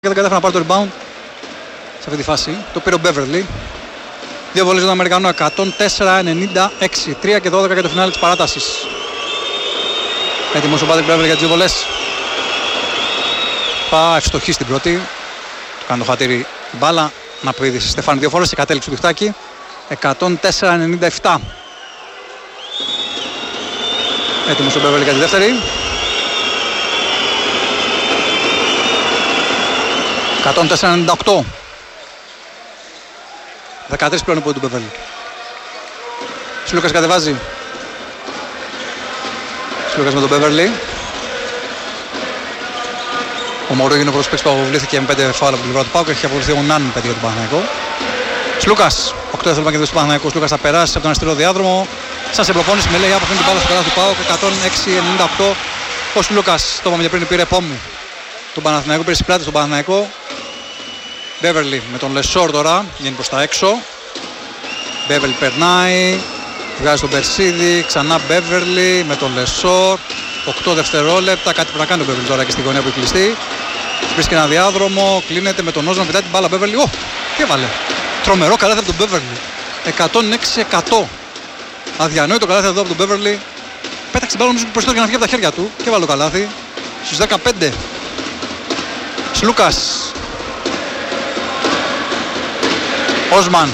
και δεν κατάφερε να πάρει το rebound σε αυτή τη φάση. Το πήρε ο Μπέβερλι. Δύο βολές στον Αμερικανό, 104-96. 3 και 12 για το φινάλε της παράτασης. Έτοιμος ο Πάτρικ Μπέβερλι για τις δύο βολές. Ευστοχή στην πρώτη. Του κάνει το χατήρι την μπάλα. Να προείδει στη Στεφάνη δύο φορές και κατέληξε το διχτάκι. 104-97. Έτοιμος ο Μπέβερλι για τη δεύτερη. 104-98. 13 πλέον από τον Μπέβερλι. Σλούκας κατεβάζει. Σλούκας με τον Μπέβερλι. Ο Μωρό είναι ο πρώτος παίκτης που αποβλήθηκε με 5 φάουλ από την πλευρά του ΠΑΟΚ και έχει αποβληθεί ο Νάν με 5 για τον Παναθηναϊκό. Σλούκας, 8 δευτερόλεπτα και δώσει του Παναθηναϊκού. Σλούκας θα περάσει από τον αριστερό διάδρομο. Σαν σε προπόνηση με λέει αποφύγει την μπάλα στο καλάθι του ΠΑΟΚ. 106-98. Ο Σλούκας, το είπαμε και πριν, πήρε πόμου τον Παναθηναϊκό, πήρε στις πλάτες τον Παναθηναϊκό. Μπέβερλι με τον Λεσόρ τώρα, βγαίνει προς τα έξω. Μπέβερλι περνάει, βγάζει τον Περσίδη, ξανά Μπέβερλι με τον Λεσόρ. 8 δευτερόλεπτα, κάτι πρέπει να κάνει ο Μπέβερλι τώρα και στη γωνία που έχει κλειστεί. Βρίσκει ένα διάδρομο, κλείνεται με τον Όσμαν, πετάει την μπάλα Μπέβερλι. Τι έβαλε! Τρομερό καλάθι από τον Μπέβερλι. 106-100. Αδιανόητο καλάθι εδώ από τον Μπέβερλι. Πέταξε την μπάλα νομίζω περισσότερο για να βγει από τα χέρια του και βάλε το καλάθι. Στους 15. Σλούκας. Όσμαν.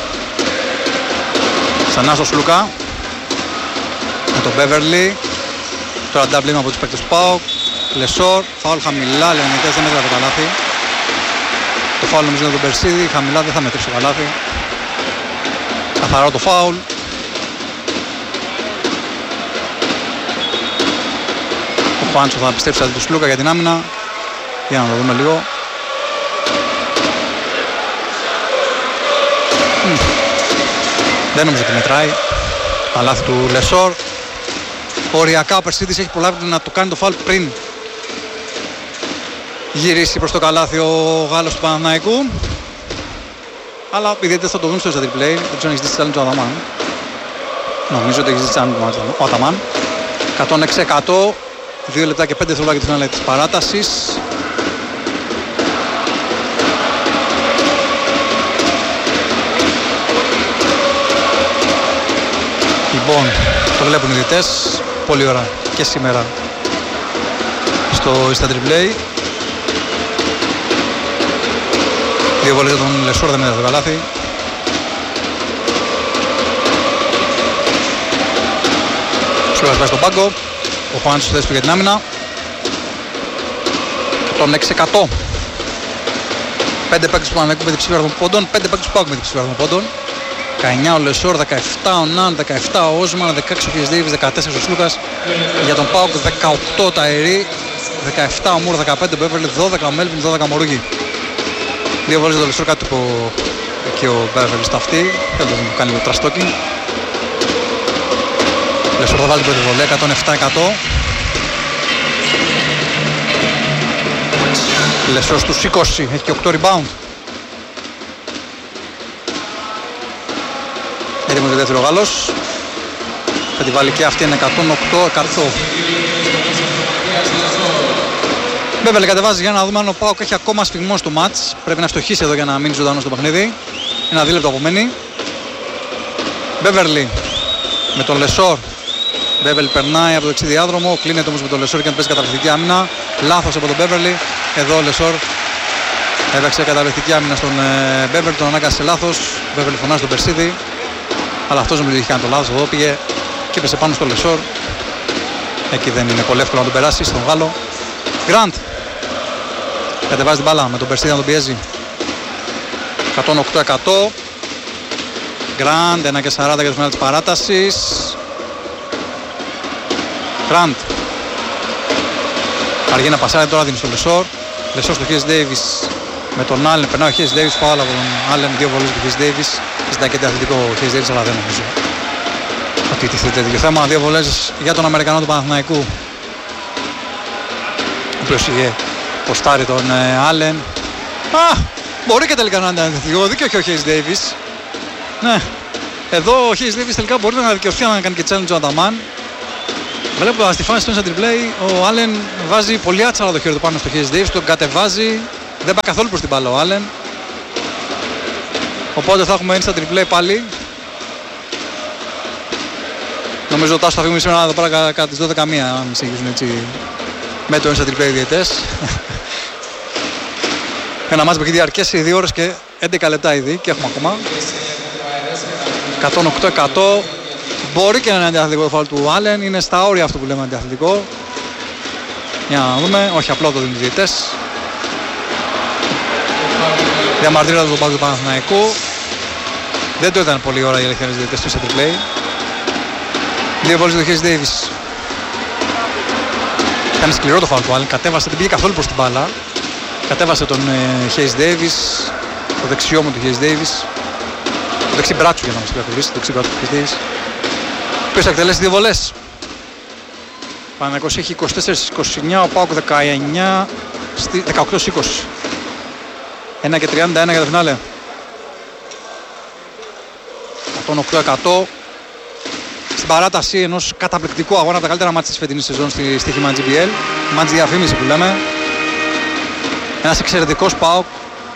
Ξανά στο Σλούκα. Με τον Μπέβερλι. Τώρα νταμπλήμα από τους παίκτες του ΠΑΟΚ. Λεσόρ. Φάουλ χαμηλά. Λεωνιτές δεν μέτρα το καλάθι. Το φάουλ νομίζω είναι τον Περσίδη. Χαμηλά δεν θα μετρήσει το καλάθι. Καθαρό το φάουλ. Ο Χουάντσο θα πιστέψει αντί του Σλούκα για την άμυνα. Για να το δούμε λίγο. Δεν νομίζω ότι μετράει. Καλάθι του Λεσόρ. Οριακά ο Περσίδης έχει προλάβει να το κάνει το φάουλ πριν γυρίσει προς το καλάθι ο Γάλλος του Παναθηναϊκού. Αλλά οι διαιτητές θα το δουν στο replay. Δεν ξέρω αν έχει ζητήσει challenge ο Αταμάν. Νομίζω ότι έχει ζητήσει challenge ο Αταμάν. 106-100. 2 λεπτά και 5 δευτερόλεπτα για τη φινάλε της παράτασης. Λοιπόν, το βλέπουν οι διαιτητές. Πολύ ώρα και σήμερα στο Instant Replay. Δύο βολές για τον Λεσόρ, δεν μέτρησε το καλάθι. Σλούκας πάει στον πάγκο. Ο Χουάντσος θέση του για την άμυνα. Τον 6-100. 5 παίκτες του Παναθηναϊκού με διψήφιο αριθμό πόντων. 5 παίκτες του ΠΑΟΚ με διψήφιο αριθμό πόντων. 19 ο Λεσόρ, 17 ο Ναν, 17 ο Όσμαν, 16 ο Χιεσδίβης, 14 ο Σλούκας. Για τον ΠΑΟΚ 18 ο Ταερή, 17 ο Μουρ, 15 ο Μπέβερλι, 12 ο Μέλβιν, 12 ο Μωρούγι. Δύο βολές για τον Λεσόρ, κάτι που εκεί ο Μπέβερλι στα αυτή. Θέλει να κάνει λίγο τραστόκινγκ. Ο Λεσόρ θα βάλει την πρώτη βολή, 107-100. Λεσόρ στους 20, έχει και 8 rebound. Έτοιμος για δεύτερο Γάλλος. Θα τη βάλει και αυτή, είναι 108-100. Μπέβερλι κατεβάζει για να δούμε αν ο ΠΑΟΚ έχει ακόμα σφιγμό στο μάτς. Πρέπει να φτωχίσει εδώ για να μείνει ζωντανό στο παιχνίδι. Ένα δίλεπτο απομένει. Μπέβερλι με τον Λεσόρ. Μπέβερλι περνάει από το δεξί διάδρομο. Κλείνεται όμως με τον Λεσόρ και να παίζει καταπληκτική άμυνα. Λάθος από τον Μπέβερλι. Εδώ ο Λεσόρ έπαιξε καταπληκτική άμυνα στον Μπέβερλι. Τον ανάγκασε λάθος. Μπέβερλι φωνάζει τον Περσίδη. Αλλά αυτός νομίζω είχε κάνει το λάθος. Εδώ πήγε και έπεσε πάνω στο Λεσόρ. Εκεί δεν είναι πολύ εύκολο να τον περάσει στον Γάλλο. Γκραντ κατεβάζει την μπάλα με τον Περσίδη να τον πιέζει. 108-100. Γκραντ, 1 και 40 για το φινάλε της παράτασης. Γκραντ αργεί να πασάρει, τώρα δίνει στο Λεσόρ. Λεσόρ στο Χιες Ντέιβις με τον Άλεν. Περνάει ο Χιες Ντέιβις, φάουλ από τον Άλεν. Δύο βολές του Χιες Ντέιβις. Ζητάει και αθλητικό ο Χιες Ντέιβις, αλλά δεν νομίζω ότι τίθεται τέτοιο θέμα. Δύο βολές για τον Αμερικανό του Παναθηναϊκού, ο οποίος είχε ποστάρει τον Άλεν. Μπορεί και τελικά να αντιθεθεί. Δίκιο έχει ο Χιες Ντέιβις. Ναι, εδώ ο Χιες Ντέιβις τελικά μπορεί να δικαιωθεί να κάνει και challenge ο Αταμάν. Βλέπω στη φάση του Instant Replay ο Άλεν βάζει πολύ άτσαλα το χέρι του πάνω στο Χιες Ντέιβις, τον κατεβάζει Δεν πάει καθόλου προς την μπάλα ο Άλεν. Οπότε θα έχουμε instant replay πάλι. Νομίζω ότι θα φύγουμε σήμερα εδώ πέρα κατά τις 12:01 αν συνεχίσουν έτσι με το instant replay οι διαιτές. Ένα μάτς που έχει διαρκέσει 2 ώρες και 11 λεπτά ήδη και έχουμε ακόμα 108-100. Μπορεί και να είναι αντιαθλητικό το φάουλ του Άλεν, είναι στα όρια αυτό που λέμε αντιαθλητικό. Για να δούμε, όχι απλό το δίνουν οι διαιτές. Διαμαρτύροντα τον πάγκο του Παναθηναϊκού. Δεν το ήταν πολύ ώρα οι ελευθερίες διαιτές στο set replay. 2 βόλες του Hayes Davis. Ήταν σκληρό το φάουλ του Άλεν, κατέβασε, δεν πήγε καθόλου προς την μπάλα. Κατέβασε τον Hayes Davis, το δεξιό μου του Hayes Davis. Το δεξί μπράτσου για να μας πλακωδίσει, το δεξί μπράτσου του Hayes Davis. Ποιος θα εκτελέσει 2 βολές. Παναθηναϊκός έχει 24-29, ο ΠΑΟΚ 18-20. 1 και 31 για το φινάλε. 108-100. Στην παράταση ενός καταπληκτικού αγώνα από τα καλύτερα μάτια της φετινής σεζόν στη στοίχημα GBL. Μάτς διαφήμιση που λέμε. Ένας εξαιρετικός ΠΑΟΚ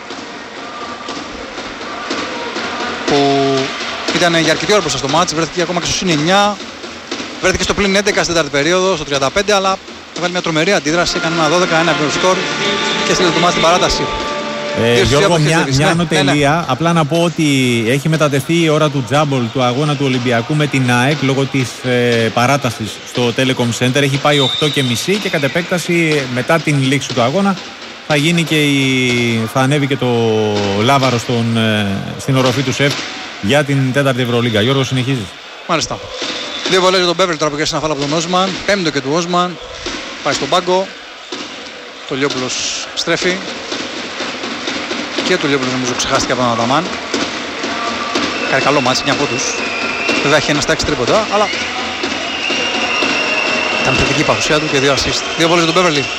που ήταν για αρκετή ώρα μπροστά στο μάτς. Βρέθηκε ακόμα και στο συν 9. Βρέθηκε στο πλήν 11 στην τέταρτη περίοδο, στο 35, αλλά έβαλε μια τρομερή αντίδραση. Έκανε ένα 12-1 σκορ και στείλε το μάτς στην παράταση. Γιώργο, μια ανωτελεία. Απλά να πω ότι έχει μετατεθεί η ώρα του τζάμπολ του αγώνα του Ολυμπιακού με την ΑΕΚ λόγω της παράτασης στο Telecom Center. Έχει πάει 8:30 και κατ' επέκταση μετά την λήξη του αγώνα θα ανέβει και το λάβαρο στην οροφή του ΣΕΦ για την 4η Ευρωλίγκα. Γιώργο, συνεχίζεις. Μάλιστα. 2 βολές για τον Μπέβερλ τώρα που έκανε ένα φάουλ από τον Όσμαν. 5ο και του Όσμαν. Πάει στον πάγκο. Το Λιόπουλος στρέφει. Και το Λιόπουλος νομίζω ξεχάστηκε από τον Αταμάν. Κάνει καλό μάτσι, 9 πόντους. Βέβαια έχει ένα στα 6 τρίποτα, αλλά ήταν θετική η παρουσία του και 2 assist. 2 βολές για τον Μπέβερλ.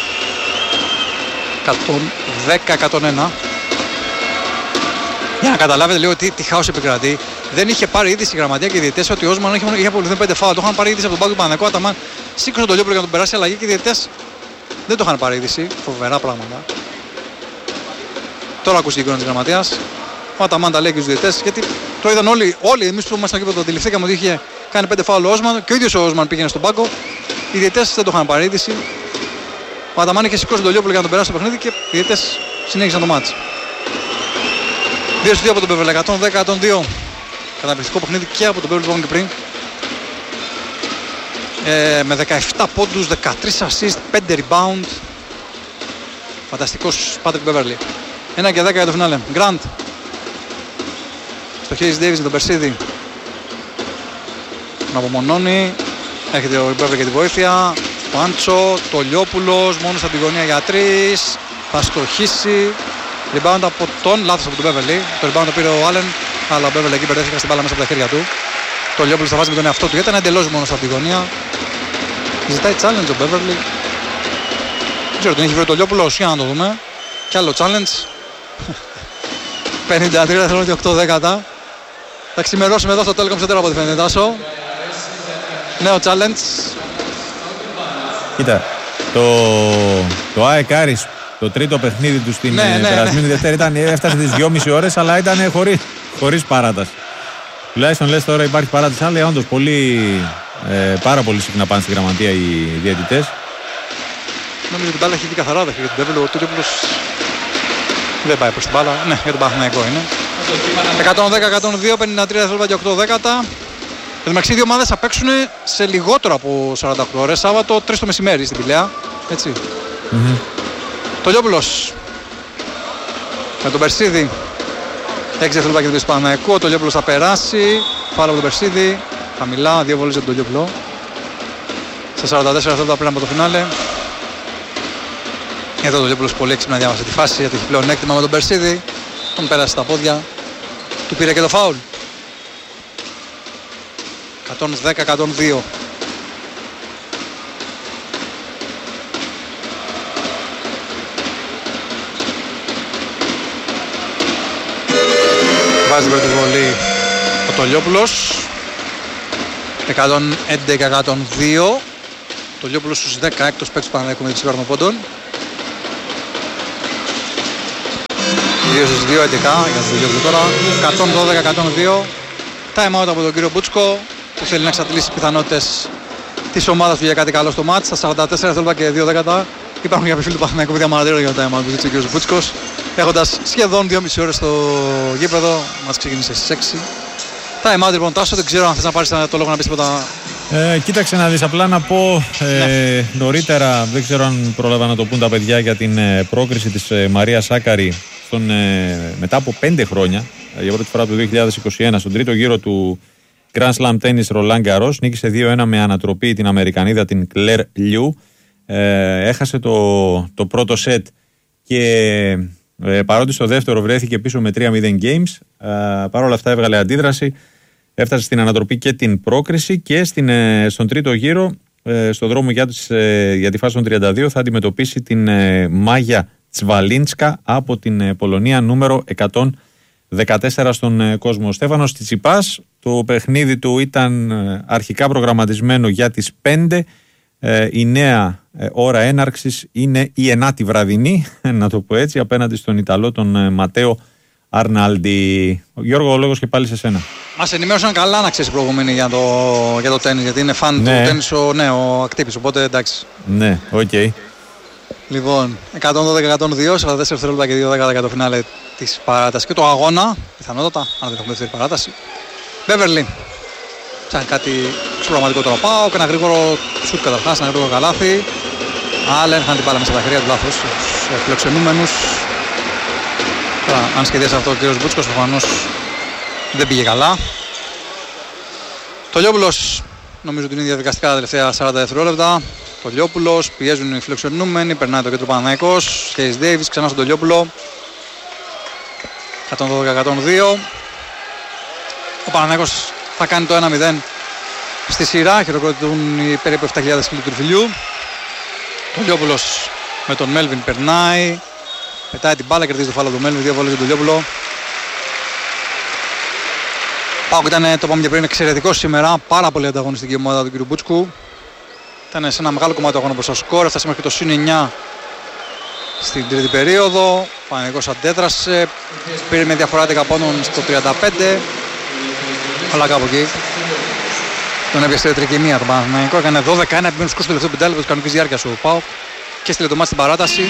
110-101. Για να καταλάβετε λίγο τι χάος επικρατεί. Δεν είχε πάρει είδηση η γραμματεία και οι διαιτές ότι ο Όσμαν είχε αποβληθεί 5 φάουλ. Το είχαν πάρει είδηση από τον πάγκο του Παναθηναϊκού. Αταμάν σήκωσε τον Λιόπουλο για να τον περάσει αλλαγή και οι διαιτές δεν το είχαν πάρει είδηση. Φοβερά πράγματα. Τώρα ακούσει η εικόνα της γραμματείας. Ο Αταμάν τα λέει και στους διαιτές γιατί το είδαν όλοι εμείς που ήμασταν εκεί που το αντιληφθήκαμε ότι είχε κάνει 5 φάουλ ο Όσμαν και ο ίδιος ο Όσμαν πήγαινε στον πάγκο. Οι διαιτές δεν το είχαν πάρει είδηση. Ο Αταμάν είχε σηκώσει τον Λιόπουλο για να τον περάσει το παιχνίδι και οι διαιτές συνέχισαν το μάτς. 2-2 από τον Μπέβερλ, 110-102. Καταπληκτικό παιχνίδι και από τον Μπέβερλ που είπαμε και πριν. Με 17 πόντους, 13 assist, 5 rebound. Φανταστικός Πάτρικ Μπέβερλ. 1 και 10 για το φινάλε. Γκραντ. Στο Hayes Davis με τον Περσίδη. Τον απομονώνει. Έρχεται ο Μπέβερλ για τη βοήθεια. Ο Άντσο, το Λιόπουλος, μόνος από την γωνία για 3. Θα στοχίσει. Rebound από τον, λάθος από τον Μπέβερλι. Το rebound το πήρε ο Άλεν, αλλά ο Μπέβερλι εκεί μπερδεύτηκε στην μπάλα μέσα από τα χέρια του. Το Λιόπουλος θα βάζει με τον εαυτό του, γιατί ήταν εντελώς μόνος από τη γωνία. Ζητάει challenge ο Μπέβερλι. Δεν ξέρω, τον έχει βρει το Λιόπουλος, για να το δούμε. Κι άλλο challenge. 53 δευτερόλεπτα και 8 δέκατα. Θα ξημερώσουμε εδώ στο Telecom Center από ό,τι φαίνεται, Τάσο. Νέο challenge. Κοίτα, το ΑΕΚ Άρης, το τρίτο παιχνίδι του στην περασμένη Δευτέρα έφτασε τις 2,5 ώρες, αλλά ήταν χωρίς παράταση. Τουλάχιστον λες τώρα υπάρχει παράταση, αλλά όντως πάρα πολύ συχνά πάνε στη γραμματεία οι διαιτητές. Νομίζω ότι την μπάλα έχει δει καθαρά για τον Μπέβερλ, ο Τούτιπλος δεν πάει προς την μπάλα, ναι, για τον Παναθηναϊκό είναι. 110-102, 53 δευτερόλεπτα και 8 δέκατα. Εν τω μεταξύ, οι δύο ομάδες θα παίξουν σε λιγότερο από 48 ώρες, Σάββατο 3 το μεσημέρι στην Πηλαία. Έτσι. Το Λιόπουλος με τον Περσίδη. 6 δευτερόλεπτα και 2 Παναθηναϊκού. Το Λιόπουλος θα περάσει. Φάουλ από τον Περσίδη. Χαμηλά, 2 βολές από τον Λιόπουλο. Στα 44 δευτερόλεπτα πριν από το φινάλε. Εδώ το Λιόπουλος πολύ έξυπνα διάβασε τη φάση γιατί έχει πλέον έκτημα με τον Περσίδη. Τον πέρασε στα πόδια. Του πήρε και το φάουλ. 110-102. Βάζει την πρώτη βολή ο Τολιόπουλος. 111-102. Τολιόπουλος στους 16 παίκτες του Παναθηναϊκού με 6 πόντων. 2 στις 2, 11 για το Διόβλου τώρα. 112-102. Time out από τον κύριο Μπούτσκο που θέλει να εξαντλήσει τις πιθανότητες της ομάδας του για κάτι καλό στο μάτς. Στα 44 δευτερόλεπτα και 2 δέκατα υπάρχουν κάποιοι φίλοι του Παναθηναϊκού που διαμαρτύρονται για το time out που ζήτησε ο κύριος Μπούτσκος. Έχοντας σχεδόν 2,5 ώρες στο γήπεδο, μας ξεκίνησε στις 6. Time out λοιπόν, Τάσο, δεν ξέρω αν θες να πάρεις το λόγο να πεις τίποτα. Κοίταξε να δεις, απλά να πω νωρίτερα, δεν ξέρω αν πρόλαβα να το πούν τα παιδιά για την πρόκριση της Μαρία Σάκαρη μετά από 5 χρόνια, για πρώτη φορά το 2021, στον τρίτο γύρο του Grand Slam Tennis Roland Garros. Νίκησε 2-1 με ανατροπή την Αμερικανίδα, την Claire Liu. Έχασε το πρώτο σετ και παρότι στο δεύτερο βρέθηκε πίσω με 3-0 games, παρόλα αυτά έβγαλε αντίδραση. Έφτασε στην ανατροπή και την πρόκριση και στον τρίτο γύρο, στον δρόμο για τη φάση των 32, θα αντιμετωπίσει την Μάγια Τσβαλίντσκα από την Πολωνία, νούμερο 114 στον κόσμο. Ο Στέφανος Τσιτσιπάς, το παιχνίδι του ήταν αρχικά προγραμματισμένο για τις 5. Η νέα ώρα έναρξης είναι η 9η βραδινή, να το πω έτσι, απέναντι στον Ιταλό, τον Ματέο Αρνάλντι. Γιώργο, ο λόγος και πάλι σε σένα. Μας ενημέρωσαν καλά, να ξέρεις, προηγούμενοι για το τένις, γιατί είναι φαν του τένις ο Ακτύπης, οπότε εντάξει. Ναι, οκ. Λοιπόν, 112-102, 44 δευτερόλεπτα και 2 δέκατα για το φινάλε της παράτασης και το αγώνα, πιθανότατα, αν δεν έχουμε δεύτερη παράταση. Μπέβερλι, ψάχνει κάτι εξωπραγματικό τώρα. Πάω και ένα γρήγορο σουτ καταρχάς, ένα γρήγορο καλάθι. Άλεν, χάνει την μπάλα μέσα στα χέρια του, λάθος, στους φιλοξενούμενους. Τώρα, αν σχεδίασε αυτό ο κύριος Μπούτσκος, προφανώς δεν πήγε καλά. Το Λιόπουλος, νομίζω ότι είναι διαδικαστικά τα τελευταία 40 δευτερόλεπτα. Το Λιόπουλος, πιέζουν οι φιλοξενούμενοι, περνάει το κέντρο Παναθηναϊκός. Χέις Ντέιβις, ξανά στον Λιόπουλο. 112-102. Ο Παναθηναϊκός θα κάνει το 1-0 στη σειρά. Χειροκροτούν οι περίπου 7.000 φίλοι του Τριφυλιού. Το Λιόπουλος με τον Μέλβιν περνάει. Πετάει την μπάλα, κερδίζει το φάλο του Μέλβιν, 2 βόλες για τον Λιόπουλο. Πάω, ήταν, το είπαμε και πριν, εξαιρετικό σήμερα. Πάρα πολύ ανταγωνιστική ομάδα του κ. Μπούτσκου. Ήταν σε ένα μεγάλο κομμάτι του αγώνα προς το σκορ. Έφτασε μέχρι το συν 9 στην τρίτη περίοδο. Ο Παναθηναϊκός αντέδρασε. Πήρε με διαφορά 10 πόντων στο 35. Αλλά κάπου εκεί τον έπιασε τρικυμία τον Παναθηναϊκό. Έκανε 12-1 επιμένους σκορ στο τελευταίο πεντάλεπτο της κανονικής διάρκειας ο ΠΑΟΚ και στείλε το μάτι στην παράταση.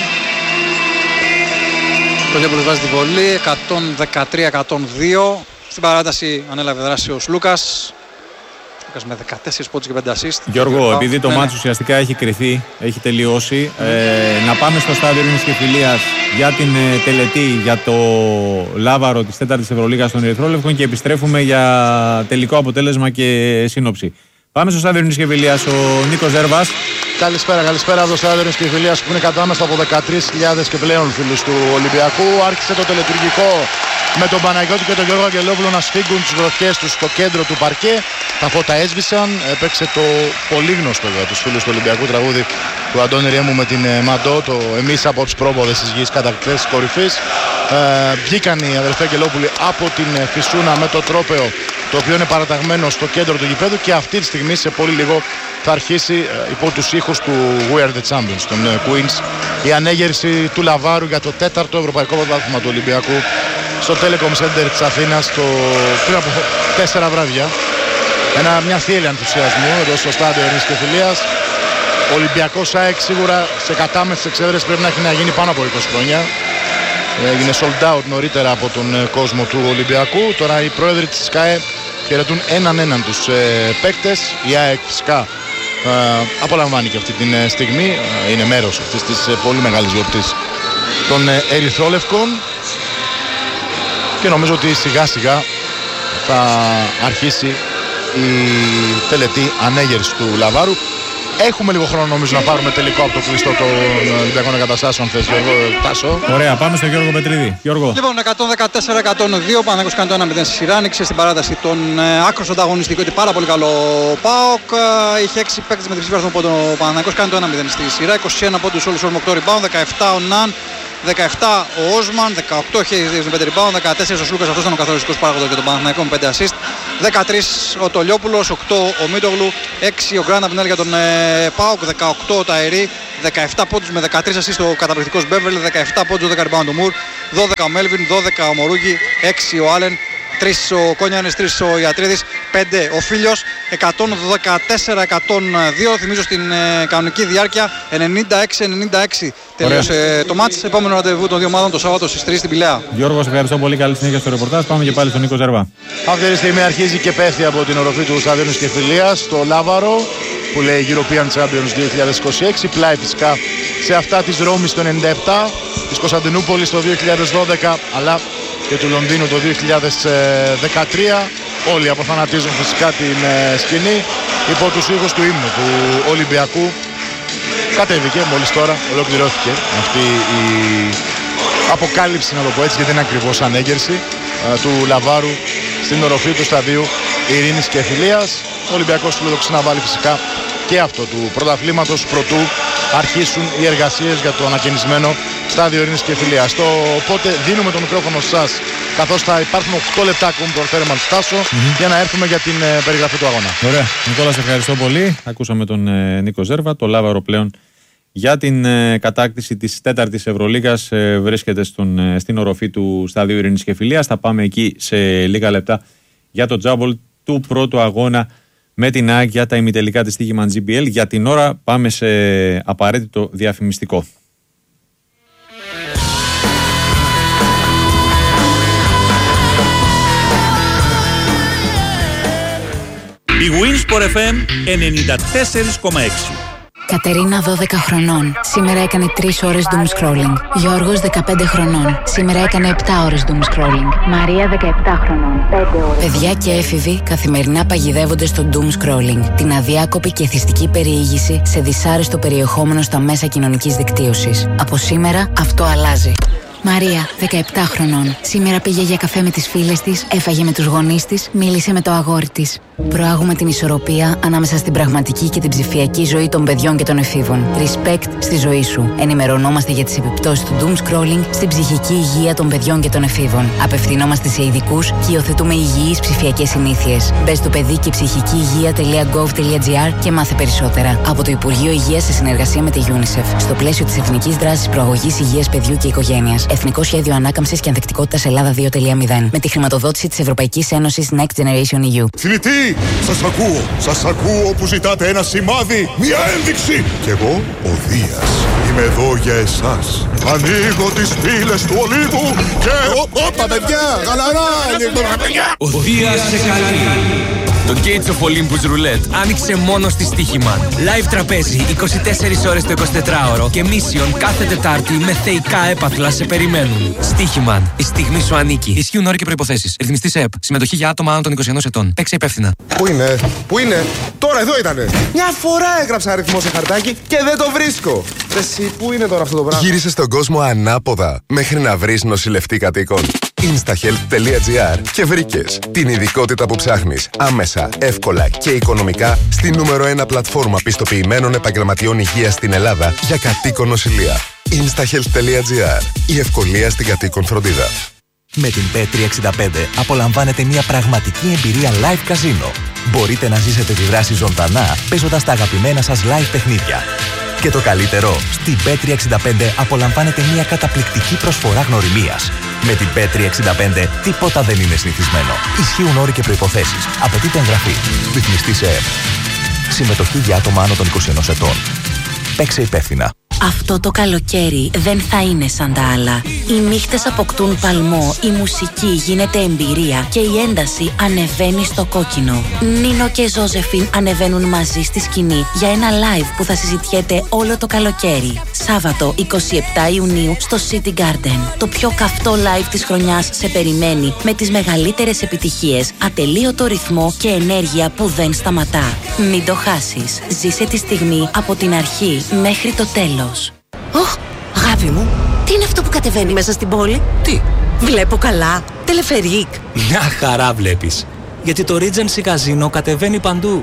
Το Λιόπουλος βάζει τη βολή, 113-102. Στην παράταση ανέλαβε δράση ο Σλούκας. Σλούκας με 14 πόντους και 5 assist. Γιώργο, επειδή το μάτσο ουσιαστικά έχει κρυθεί, έχει τελειώσει, να πάμε στο στάδιο Ειρήνης και Φιλίας για την τελετή για το Λάβαρο της 4ης Ευρωλίγας των Ερυθρόλευκων και επιστρέφουμε για τελικό αποτέλεσμα και σύνοψη. Πάμε στο στάδιο Ειρήνης και Φιλίας, ο Νίκος Ζέρβας. Καλησπέρα από το στάδιο Ειρήνης και Φιλίας που είναι κατάμεσα από 13.000 και πλέον φίλους του Ολυμπιακού. Άρχισε το τελετουργικό με τον Παναγιώτη και τον Γιώργο Αγγελόπουλο να σφίγγουν τις γροθιές τους στο κέντρο του παρκέ. Τα φώτα έσβησαν, έπαιξε το πολύ γνωστό για τους φίλους του Ολυμπιακού τραγούδι του Αντώνη Ρέμου με την Μαντό, το «Εμείς από τους πρόποδες της γης κατακτητές της κορυφής». Βγήκαν οι αδελφοί Αγγελόπουλοι από την Φυσούνα με το τρόπαιο, το οποίο είναι παραταγμένο στο κέντρο του γηπέδου και αυτή τη στιγμή σε πολύ λίγο θα αρχίσει υπό τους ήχους του We Are The Champions των Queens η ανέγερση του Λαβάρου για το 4ο Ευρωπαϊκό Πρωτάθλημα του Ολυμπιακού στο Telecom Center της Αθήνας πριν από 4 βράδια. Μια θύελλη ενθουσιασμού εδώ στο στάδιο Ειρήνης και Φιλίας. Ο Ολυμπιακός ΑΕΚ σίγουρα σε κατάμεσες εξέδρες πρέπει να γίνει πάνω από 20 χρόνια. Έγινε sold out νωρίτερα από τον κόσμο του Ολυμπιακού. Τώρα οι πρόεδροι της ΣΚΑΕ χαιρετούν έναν τους παίκτες. Η ΑΕΚ φυσικά απολαμβάνει και αυτή τη στιγμή. Είναι μέρος αυτής της πολύ μεγάλης γιορτής των Ερυθρόλευκων. Και νομίζω ότι σιγά σιγά θα αρχίσει η τελετή ανέγερση του Λαβάρου. Έχουμε λίγο χρόνο νομίζω να πάρουμε τελικό από το κλειστό των Ολυμπιακών Εγκαταστάσεων. Θες Γιώργο, Τάσο. Ωραία, πάμε στο Γιώργο Πετρίδη. Γιώργο. Λοιπόν, 114-102, Παναθηναϊκός κάνει το 1-0 στη σειρά, άνοιξε στην παράταση τον άκρος ανταγωνιστικό και πάρα πολύ καλό ΠΑΟΚ. Είχε 6 παίκτες με τριψήφιο αριθμό πόντων. Ο Παναθηναϊκός κάνει το 1-0 στη σειρά, 21 πόντους όλους με 8 rebound, 17 ο Ναν, 17 ο Όσμαν, 18 Χέις με 5 rebound, 14 ο Σλούκας, αυτός ήταν ο καθοριστικός παράγοντας για τον Παναθηναϊκό με 5 assist, 13 ο Τολιόπουλος, 8 ο Μίτογλου, 6 ο Γκράντα Πινέλ για τον ΠΑΟΚ, 18 ο Ταερή, 17 πόντους με 13 assist ο καταπληκτικός Μπέβερλ, 17 πόντους, 10 rebound ο Μουρ, 12 ο Μέλβιν, 12 ο Μορούγι, 6 ο Άλεν, 3 ο Κόνιανες, 3 ο Ιατρίδης, 5 ο Φίλιος, 114-102. Θυμίζω στην κανονική διάρκεια 96-96 τελείωσε το μάτς. Επόμενο ραντεβού των δύο ομάδων το Σάββατο στις 3 στην Πηλαία. Γιώργο, ευχαριστώ πολύ. Καλή συνέχεια στο ρεπορτάζ. Πάμε και πάλι στον Νίκο Ζέρβα. Αυτή τη στιγμή αρχίζει και πέφτει από την οροφή του Σταδίου και Φιλίας το Λάβαρο που λέει European Champions 2026. Πλάι φυσικά σε αυτά της Ρώμης το 97, της Κωνσταντινούπολης το 2012 αλλά και του Λονδίνου το 2013. Όλοι αποθανατίζουν φυσικά την σκηνή υπό τους ήχους του ύμνου του Ολυμπιακού. Κατέβηκε μόλις τώρα, ολοκληρώθηκε αυτή η αποκάλυψη, να το πω έτσι, γιατί είναι ακριβώς ανέγερση του Λαβάρου στην οροφή του Σταδίου Ειρήνης και Φιλίας. Ο Ολυμπιακός φιλοδοξεί να βάλει φυσικά και αυτό του πρωταθλήματος προτού αρχίσουν οι εργασίες για το ανακαινισμένο Στάδιο Ειρήνης και Φιλίας. Οπότε δίνουμε το μικρόφωνο σας, καθώς θα υπάρχουν 8 λεπτά ακόμη το θέρμα του Στάσο για να έρθουμε για την περιγραφή του αγώνα. Ωραία. Νικόλα, σε ευχαριστώ πολύ. Ακούσαμε τον Νίκο Ζέρβα. Το Λάβαρο πλέον για την κατάκτηση της 4ης Ευρωλίγας βρίσκεται στην οροφή του Σταδίου Ειρήνης και Φιλίας. Θα πάμε εκεί σε λίγα λεπτά για το τζάμπολ του πρώτου αγώνα με την ΑΕΚ για τα ημιτελικά της Stoichman GBL. Για την ώρα πάμε σε απαραίτητο διαφημιστικό. Η Winsport FM 94,6. Κατερίνα 12 χρονών. Σήμερα έκανε 3 ώρες doom scrolling. Γιώργος 15 χρονών. Σήμερα έκανε 7 ώρες doom scrolling. Μαρία 17 χρονών. 5 ώρες. Παιδιά και έφηβοι καθημερινά παγιδεύονται στο doom scrolling. Την αδιάκοπη και εθιστική περιήγηση σε δυσάρεστο περιεχόμενο στα μέσα κοινωνικής δικτύωσης. Από σήμερα αυτό αλλάζει. Μαρία, 17 χρονών. Σήμερα πήγε για καφέ με τις φίλες της, έφαγε με τους γονείς της, μίλησε με το αγόρι της. Προάγουμε την ισορροπία ανάμεσα στην πραγματική και την ψηφιακή ζωή των παιδιών και των εφήβων. Respect στη ζωή σου. Ενημερωνόμαστε για τις επιπτώσεις του doom scrolling στην ψυχική υγεία των παιδιών και των εφήβων. Απευθυνόμαστε σε ειδικούς και υιοθετούμε υγιείς ψηφιακές συνήθειες. Μπες στο παιδί και ψυχική υγεία.gov.gr και μάθε περισσότερα. Από το Υπουργείο Υγείας σε συνεργασία με τη UNICEF. Στο πλαίσιο της Εθνικής Δράσης Προαγωγής Υγείας Παιδιού και Οικογένειας. Εθνικό Σχέδιο Ανάκαμψης και Ανθεκτικότητας Ελλάδα 2.0. Με τη χρηματοδότηση της Ευρωπαϊκής Ένωσης Next Generation EU. Θνητή, σας ακούω που ζητάτε ένα σημάδι, μια ένδειξη. Κι εγώ, ο Δίας, είμαι εδώ για εσάς. Ανοίγω τις πύλες του Ολύβου και... Όπα παιδιά, γαλαρά, ο Δίας σε καλεί. Το Gates of Olympus Roulette άνοιξε μόνο στη Stoichman. Live τραπέζι 24 ώρες το 24ωρο και mission κάθε Τετάρτη με θεϊκά έπαθλα σε περιμένουν. Stoichman, η στιγμή σου ανήκει. Ισχύουν όροι και προϋποθέσεις. Ρυθμιστής ΕΕΠ. Συμμετοχή για άτομα άνω των 21 ετών. Παίξε υπεύθυνα. Πού είναι, τώρα εδώ ήτανε. Μια φορά έγραψα αριθμό σε χαρτάκι και δεν το βρίσκω. Εσύ, πού είναι τώρα αυτό το πράγμα. Γύρισε στον κόσμο ανάποδα μέχρι να βρεις νοσηλευτή κατοίκων. Instahealth.gr και βρήκες την ειδικότητα που ψάχνεις άμεσα, εύκολα και οικονομικά στη νούμερο 1 πλατφόρμα πιστοποιημένων επαγγελματιών υγείας στην Ελλάδα για κατοίκον νοσηλεία. Instahealth.gr. Η ευκολία στην κατοίκον φροντίδα. Με την Bet365 απολαμβάνετε μια πραγματική εμπειρία live casino. Μπορείτε να ζήσετε τη δράση ζωντανά παίζοντας τα αγαπημένα σας live παιχνίδια. Και το καλύτερο, στην Bet365 απολαμβάνετε μια καταπληκτική προσφορά γνωριμίας. Με την Bet365 τίποτα δεν είναι συνηθισμένο. Ισχύουν όροι και προϋποθέσεις. Απαιτείται εγγραφή. Ρυθμιστής ΕΕΠ. Συμμετοχή για άτομα άνω των 21 ετών. Παίξε υπεύθυνα. Αυτό το καλοκαίρι δεν θα είναι σαν τα άλλα. Οι νύχτες αποκτούν παλμό, η μουσική γίνεται εμπειρία και η ένταση ανεβαίνει στο κόκκινο. Νίνο και Ζώζεφιν ανεβαίνουν μαζί στη σκηνή για ένα live που θα συζητιέται όλο το καλοκαίρι. Σάββατο 27 Ιουνίου στο City Garden. Το πιο καυτό live της χρονιάς σε περιμένει με τις μεγαλύτερες επιτυχίες, ατελείωτο ρυθμό και ενέργεια που δεν σταματά. Μην το χάσεις. Ζήσε τη στιγμή από την αρχή μέχρι το τέλος. Ωχ, αγάπη μου, τι είναι αυτό που κατεβαίνει μέσα στην πόλη? Τι? Βλέπω καλά. Τελεφερίκ. Μια χαρά βλέπεις. Γιατί το Regency Casino κατεβαίνει παντού.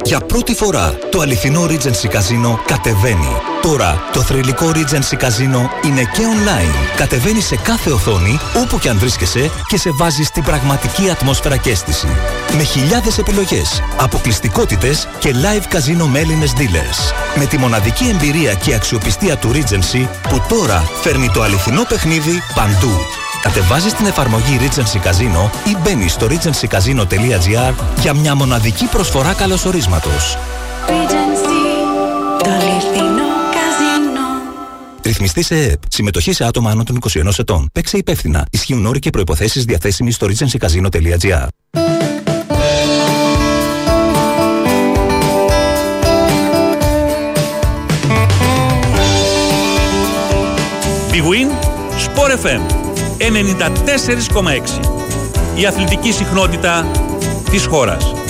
Για πρώτη φορά το αληθινό Regency Casino κατεβαίνει. Τώρα το θρυλικό Regency Casino είναι και online. Κατεβαίνει σε κάθε οθόνη, όπου και αν βρίσκεσαι, και σε βάζει στην πραγματική ατμόσφαιρα και αίσθηση. Με χιλιάδες επιλογές, αποκλειστικότητες και live casino με Έλληνες dealers. Με τη μοναδική εμπειρία και αξιοπιστία του Regency, που τώρα φέρνει το αληθινό παιχνίδι παντού. Κατεβάζεις την εφαρμογή Regency Casino ή μπαίνεις στο regencycasino.gr για μια μοναδική προσφορά καλωσορίσματος. Regency, το αληθινό καζίνο. Ρυθμιστή σε ΕΕΠ. Συμμετοχή σε άτομα άνω των 21 ετών. Παίξε υπεύθυνα. Ισχύουν όροι και προϋποθέσεις διαθέσιμοι στο regencycasino.gr. Big Win, Sport FM 94,6. Η αθλητική συχνότητα της χώρας.